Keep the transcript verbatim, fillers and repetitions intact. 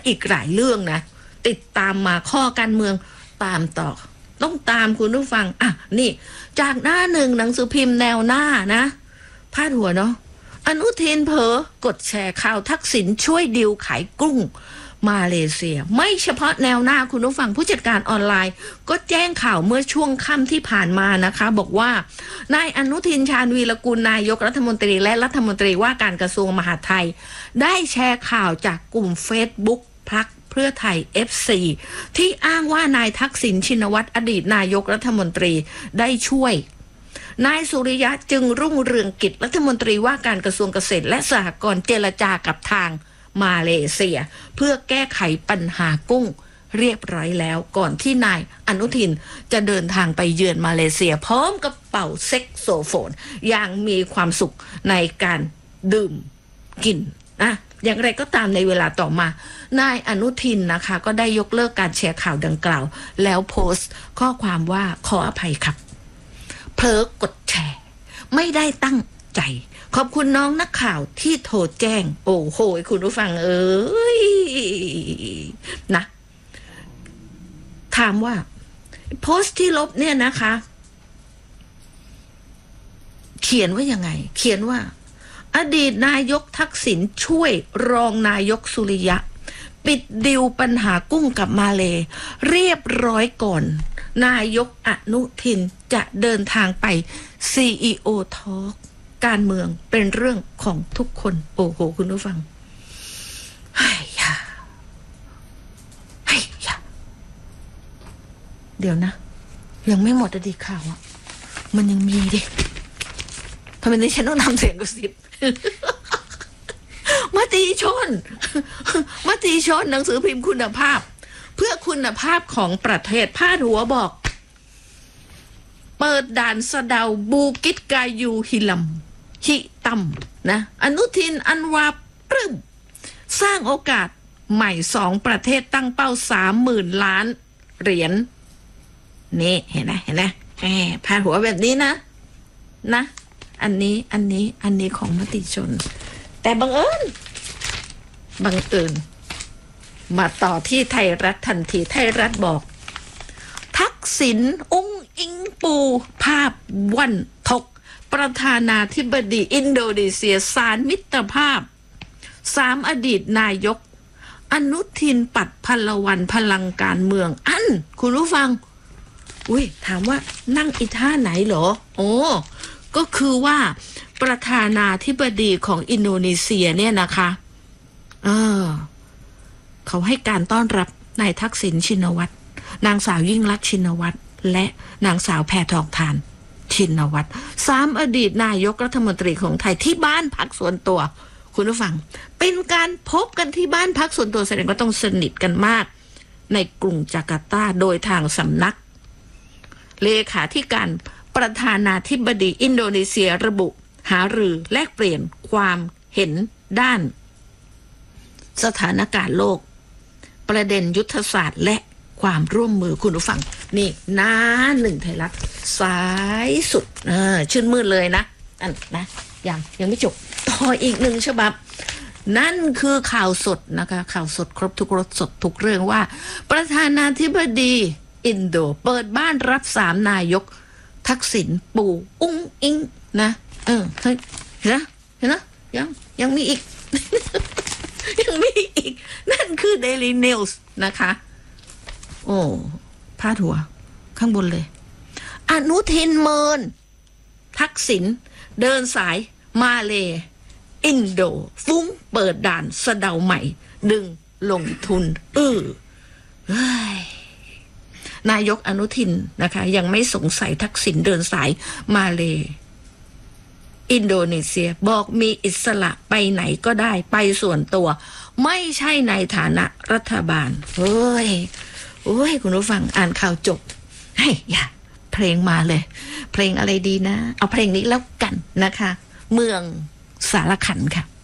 อีกหลายเรื่องนะติดตามมาข้อการเมืองตามต่อต้องตามคุณผู้ฟังอ่ะนี่จากหน้าหนึ่งหนังสือพิมพ์แนวหน้านะพาดหัวเนาะอนุทินเผลอกดแชร์ข่าวทักษิณช่วยดิวขายกุ้งมาเลเซียไม่เฉพาะแนวหน้าคุณผู้ฟังผู้จัดการออนไลน์ก็แจ้งข่าวเมื่อช่วงค่ำที่ผ่านมานะคะบอกว่านายอนุทินชาญวีรกุลนายกรัฐมนตรีและรัฐมนตรีว่าการกระทรวงมหาดไทยได้แชร์ข่าวจากกลุ่ม Facebook พรรคเพื่อไทย เอฟ ซี ที่อ้างว่านายทักษิณชินวัตรอดีตนายกรัฐมนตรีได้ช่วยนายสุริยะจึงรุ่งเรืองกิจรัฐมนตรีว่าการกระทรวงเกษตรและสหกรณ์เจรจากับทางมาเลเซียเพื่อแก้ไขปัญหากุ้งเรียบร้อยแล้วก่อนที่นายอนุทินจะเดินทางไปเยือนมาเลเซียพร้อมกับเป่าเซ็กโซโฟนอย่างมีความสุขในการดื่มกินนะอย่างไรก็ตามในเวลาต่อมานายอนุทินนะคะก็ได้ยกเลิกการแชร์ข่าวดังกล่าวแล้วโพสต์ข้อความว่าขออภัยครับเผลอกดแชร์ไม่ได้ตั้งใจขอบคุณน้องนักข่าวที่โทรแจ้งโอ้โหคุณผู้ฟังเอ้ยนะถามว่าโพสต์ที่ลบเนี่ยนะคะเขียนว่ายังไงเขียนว่าอดีตนายกทักษิณช่วยรองนายกสุริยะปิดดิวปัญหากุ้งกับมาเลเรียบร้อยก่อนนายกอนุทินจะเดินทางไป ซี อี โอ Talk การเมืองเป็นเรื่องของทุกคนโอ้โหคุณผู้ฟังไอ้ยาไอ้ยาเดี๋ยวนะยังไม่หมดอดีตข่าวอ่ะมันยังมีดิทำไมนี่ฉันต้องทำเสียงกระซิบ มติชนมติชนหนังสือพิมพ์คุณภาพเพื่อคุณภาพของประเทศพาดหัวบอกเปิดด่านสะเดาบูกิตกายูฮิลัมฮิตัมนะอนุทินอันวาปรึ้มสร้างโอกาสใหม่สองประเทศตั้งเป้าสามหมื่นล้านเหรียญนี่เห็นไหมเห็นไหมแหมพาดหัวแบบนี้นะนะอันนี้อันนี้อันนี้ของมติชนแต่บังเอิญบังเอิญมาต่อที่ไทยรัฐทันทีไทยรัฐบอกทักษิณอุ้งอิงปูภาพวันทกประธานาธิบดีอินโดนีเซียสารมิตรภาพสามอดีตนายกอนุทินปัดพลวันพลังการเมืองอันคุณรู้ฟังอุ้ยถามว่านั่งอีท่าไหนเหรอโอ้ก็คือว่าประธานาธิบดีของอินโดนีเซียเนี่ยนะคะเออเขาให้การต้อนรับนายทักษิณชินวัตรนางสาวยิ่งลักษณ์ชินวัตรและนางสาวแพทองธารชินวัตรสามอดีตนายกรัฐมนตรีของไทยที่บ้านพักส่วนตัวคุณผู้ฟังเป็นการพบกันที่บ้านพักส่วนตัวแสดงว่าต้องสนิทกันมากในกรุงจาการ์ตาโดยทางสำนักเลขาธิการประธานาธิบดีอินโดนีเซียระบุหารือแลกเปลี่ยนความเห็นด้านสถานการณ์โลกประเด็นยุทธศาสตร์และความร่วมมือคุณผู้ฟังนี่หน้าหนึ่งไทยรัฐสายสุดเออชื่นมืดเลยนะอันนะยังยังไม่จบต่ออีกหนึ่งฉบับนั่นคือข่าวสดนะคะข่าวสดครบทุกรสสดทุกเรื่องว่าประธานาธิบดีอินโดเปิดบ้านรับสามนายกทักษิณปู่อุ้งอิงนะเออเฮ้ยเห็นนะเห็นนะยังยังมีอีก ยังมีอีกนั่นคือ Daily News นะคะโอ้พาดหัวข้างบนเลยอนุทินเมินทักษิณเดินสายมาเลอินโดฟุ้งเปิดด่านสะเดาใหม่ดึงลงทุนเออเฮ้ยนายกอนุทินนะคะยังไม่สงสัยทักษิณเดินสายมาเลอินโดนีเซียบอกมีอิสระไปไหนก็ได้ไปส่วนตัวไม่ใช่ในฐานะรัฐบาลเฮ้ยโอ้ยคุณผู้ฟังอ่านข่าวจบเฮ้ยอย่าเพลงมาเลยเพลงอะไรดีนะเอาเพลงนี้แล้วกันนะคะเมืองสารขันค่ะ